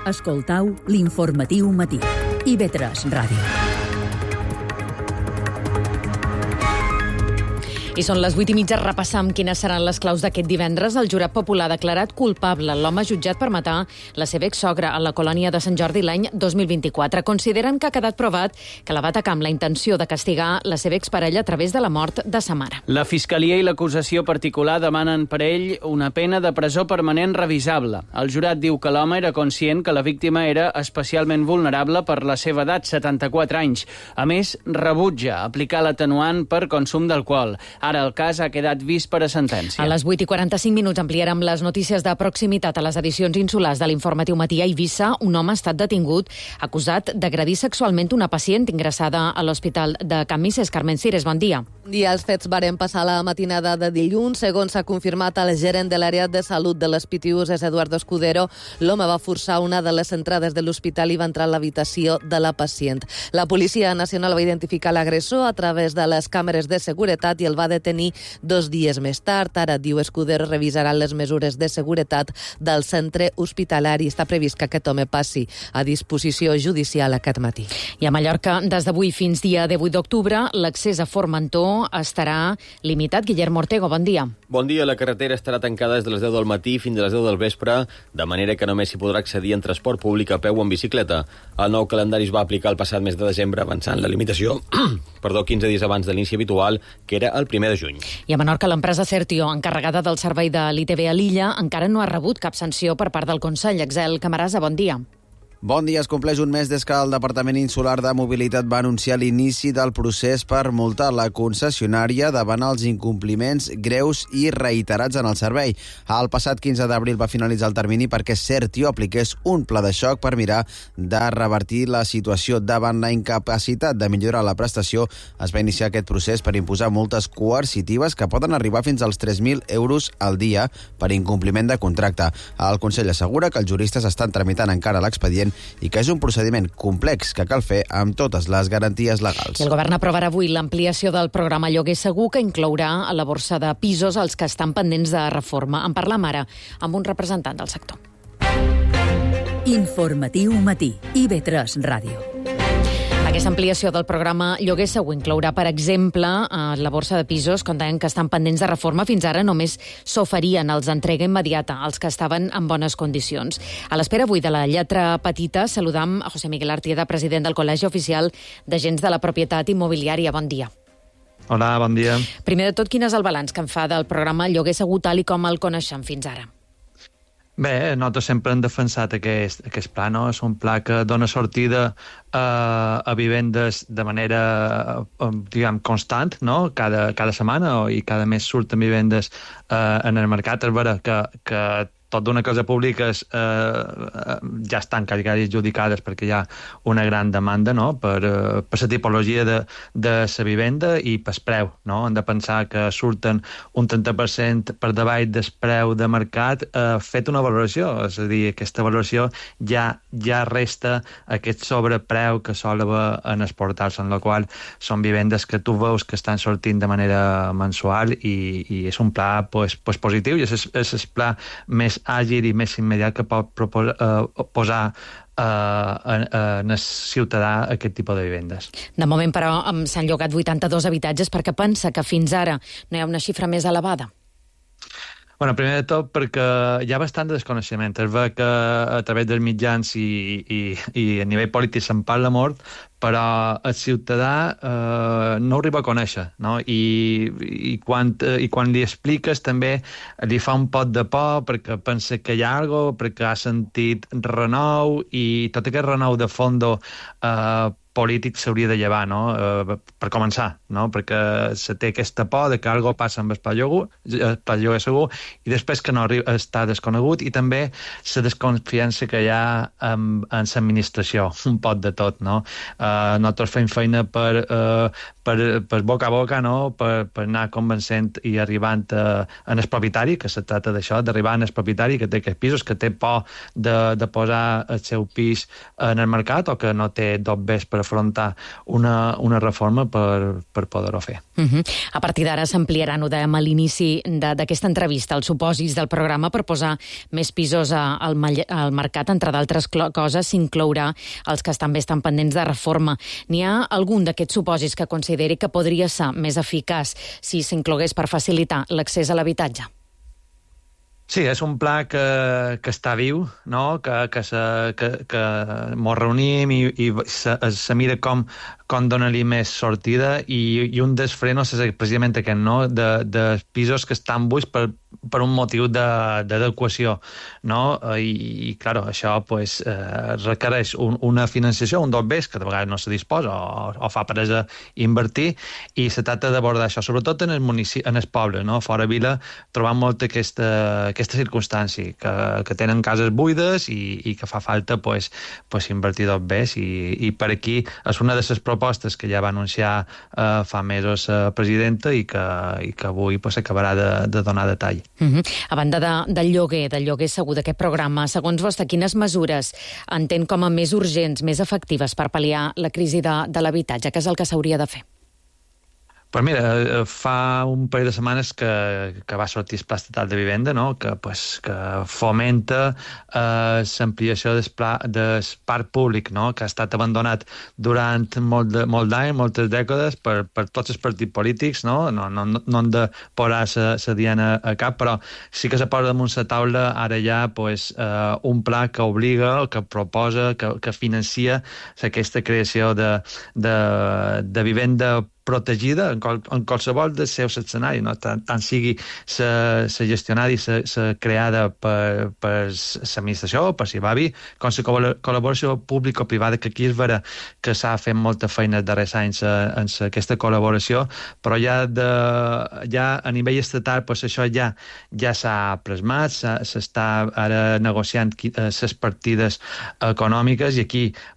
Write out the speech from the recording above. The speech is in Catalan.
Escoltau l'informatiu matí. IB3 Ràdio. I són les 8:30, repassam quines seran les claus d'aquest divendres. El jurat popular ha declarat culpable l'home jutjat per matar la seva exsogra a la colònia de Sant Jordi l'any 2024. Consideren que ha quedat provat que la va atacar amb la intenció de castigar la seva exparella a través de la mort de sa mare. La Fiscalia i l'acusació particular demanen per ell una pena de presó permanent revisable. El jurat diu que l'home era conscient que la víctima era especialment vulnerable per la seva edat, 74 anys. A més, rebutja aplicar l'atenuant per consum d'alcohol. Ara el cas ha quedat vist per a sentència. A les 8:45 ampliarem les notícies de proximitat a les edicions insulars de l'informatiu matí. A Eivissa, un home ha estat detingut acusat d'agredir sexualment una pacient ingressada a l'Hospital de Can Misses. Carmen Cires, bon dia. Bon dia. Els fets varen passar la matinada de dilluns. Segons s'ha confirmat el gerent de l'àrea de salut de les PTUs, és Eduardo Escudero, l'home va forçar una de les entrades de l'hospital i va entrar a l'habitació de la pacient. La Policia Nacional va identificar l'agressor a través de les càmeres de seguretat i el va detenir 2 dies més tard. Ara, diu Escudero, revisaran les mesures de seguretat del centre hospitalari. Està previst que aquest home passi a disposició judicial aquest matí. I a Mallorca, des d'avui fins dia 18 d'octubre, l'accés a Formentor estarà limitat. Guillermo Ortego, bon dia. Bon dia. La carretera estarà tancada des de les 10 del matí fins a les 10 del vespre, de manera que només s'hi podrà accedir en transport públic, a peu o en bicicleta. El nou calendari es va aplicar el passat mes de desembre, avançant la limitació 15 dies abans de l'inici habitual, que era el 1 de juny. I a Menorca, l'empresa Certio, encarregada del servei de l'ITV a l'illa, encara no ha rebut cap sanció per part del Consell. Axel Camarasa, bon dia. Bon dia. Es compleix un mes des que el Departament Insular de Mobilitat va anunciar l'inici del procés per multar la concessionària davant els incompliments greus i reiterats en el servei. El passat 15 d'abril va finalitzar el termini perquè Certio apliqués un pla de xoc per mirar de revertir la situació. Davant la incapacitat de millorar la prestació, es va iniciar aquest procés per imposar multes coercitives que poden arribar fins als 3.000 euros al dia per incompliment de contracte. El Consell assegura que els juristes estan tramitant encara l'expedient i que és un procediment complex que cal fer amb totes les garanties legals. I el govern aprovarà avui l'ampliació del programa Lloguer Segur, que inclourà a la borsa de pisos els que estan pendents de reforma. En parlam ara amb un representant del sector. Informatiu matí. IB3 Ràdio. Aquesta ampliació del programa Lloguer Segur inclourà, per exemple, la borsa de pisos, com deien, que estan pendents de reforma. Fins ara només s'oferien els d'entrega immediata, els que estaven en bones condicions. A l'espera avui de la lletra petita, saludam a José Miguel Artieda, president del Col·legi Oficial d'Agents de la Propietat Immobiliària. Bon dia. Hola, bon dia. Primer de tot, quin és el balanç que en fa del programa Lloguer Segur tal i com el coneixem fins ara? Bé, nosaltres sempre hem defensat aquest pla, no? És un pla que dona sortida a vivendes de manera, diguem, constant, no? Cada setmana i cada mes surten vivendes en el mercat. És vera que tot d'una cosa públiques ja estan quasi adjudicades perquè hi ha una gran demanda, no? per la tipologia de la vivenda i pel preu, no? Hem de pensar que surten un 30% per davall del preu de mercat fet una valoració, és a dir, aquesta valoració ja resta aquest sobrepreu que sol haver en els portals, en la qual són vivendes que tu veus que estan sortint de manera mensual i és un pla positiu i és el pla més àgil i més immediat que pot posar en el ciutadà aquest tipus de vivendes. De moment, però, s'han llogat 82 habitatges perquè pensa que fins ara no hi ha una xifra més elevada. Bueno, primer de tot perquè hi ha bastant de desconeixement. Es veu que a través dels mitjans i a nivell polític se'n parla molt, però el ciutadà no ho arriba a conèixer, no? I quan li expliques també li fa un pot de por perquè pensa que hi ha alguna cosa, perquè ha sentit renou i tot aquest renou de fondo polític s'hauria de llevar, no? Per començar, no? Perquè se té aquesta por de que alguna cosa passa amb el pla lloguer segur i després que no està desconegut i també la desconfiança que hi ha en l'administració, un pot de tot, no? nosaltres fem feina per boca a boca, no? per anar convencent i arribant en el propietari, que se tracta d'això, d'arribar en el propietari que té aquests pisos, que té por de posar el seu pis en el mercat o que no té dobbers per afrontar una reforma per poder-ho fer. A partir d'ara s'ampliaran, ho dèiem a l'inici d'aquesta entrevista, els supòsits del programa per posar més pisos al mercat, entre d'altres coses, s'inclourà els que també estan pendents de reforma. N'hi ha algun d'aquests supòsits que consideri que podria ser més eficaç si s'inclogués per facilitar l'accés a l'habitatge? Sí, és un pla que està viu, no? que mos reunim i se mira com donar-li més sortida i un dels frenos és precisament aquest, no? de pisos que estan buits per un motiu d'adequació, no? I clar, això pues, requereix una financiació, un dobbers que de vegades no se disposa o fa presa invertir, i se tracta d'abordar això, sobretot en el poble, no? Fora vila, trobam molt aquesta circumstància, que tenen cases buides i que fa falta pues, invertir dobbers, i per aquí és una de les propostes que ja va anunciar fa mesos la presidenta i que avui pues, acabarà de donar detall. A banda del lloguer segur d'aquest programa, segons vostè, quines mesures entén com a més urgents, més efectives per pal·liar la crisi de l'habitatge? Què és el que s'hauria de fer? Pues mira, fa un parell de setmanes que va sortir el Pla Estatal de Vivenda, no? que fomenta l'ampliació del parc públic, no? que ha estat abandonat durant molt d'anys, moltes dècades, per tots els partits polítics, no han de posar la diana a cap, però sí que se posa damunt la taula ara ja un pla que obliga, que proposa, que financia aquesta creació de vivenda protegida en qualsevol dels seus escenaris, no? tant sigui la gestionada i la creada per l'administració, per Sibavi, com la col·laboració público-privada, que aquí és vera que s'ha fet molta feina els darrers anys en aquesta col·laboració, però ja a nivell estatal això ja s'ha plasmat, s'està ara negociant les partides econòmiques, i aquí